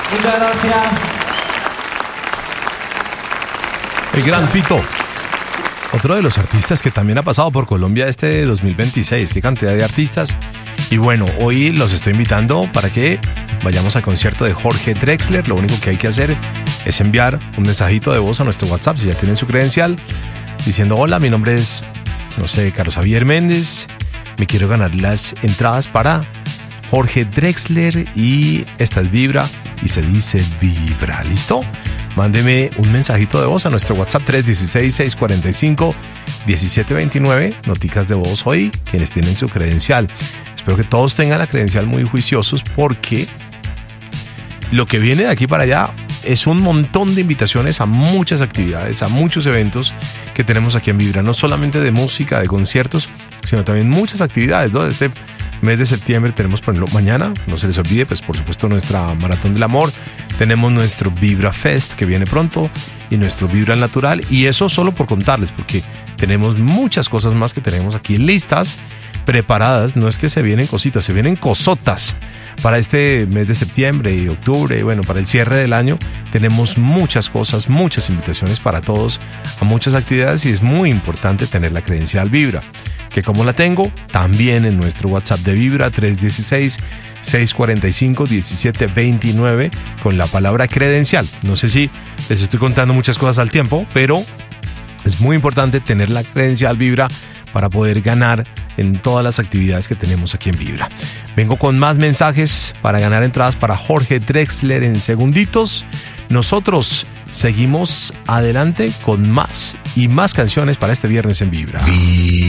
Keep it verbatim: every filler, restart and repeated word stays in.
Muchas gracias. El gran Fito. Otro de los artistas que también ha pasado por Colombia este dos mil veintiséis. Qué cantidad de artistas. Y bueno, hoy los estoy invitando para que vayamos al concierto de Jorge Drexler. Lo único que hay que hacer es enviar un mensajito de voz a nuestro WhatsApp, si ya tienen su credencial, diciendo: hola, mi nombre es, no sé, Carlos Javier Méndez. Me quiero ganar las entradas para Jorge Drexler y esta es Vibra y se dice Vibra. ¿Listo? Mándeme un mensajito de voz a nuestro WhatsApp tres uno seis, seis cuatro cinco, uno siete dos nueve. Noticas de voz hoy, quienes tienen su credencial. Espero que todos tengan la credencial muy juiciosos, porque lo que viene de aquí para allá es un montón de invitaciones a muchas actividades, a muchos eventos que tenemos aquí en Vibra. No solamente de música, de conciertos, sino también muchas actividades, ¿no? Este mes de septiembre tenemos, por ejemplo, mañana, no se les olvide, pues por supuesto nuestra Maratón del Amor. Tenemos nuestro Vibra Fest que viene pronto y nuestro Vibra Natural. Y eso solo por contarles, porque tenemos muchas cosas más que tenemos aquí listas, preparadas. No es que se vienen cositas, se vienen cosotas para este mes de septiembre y octubre. Bueno, para el cierre del año tenemos muchas cosas, muchas invitaciones para todos a muchas actividades, y es muy importante tener la credencial Vibra. Que como la tengo, también en nuestro WhatsApp de Vibra tres uno seis, seis cuatro cinco, uno siete dos nueve con la palabra credencial. No sé si les estoy contando muchas cosas al tiempo, pero es muy importante tener la credencial Vibra para poder ganar en todas las actividades que tenemos aquí en Vibra. Vengo con más mensajes para ganar entradas para Jorge Drexler en segunditos. Nosotros seguimos adelante con más y más canciones para este viernes en Vibra.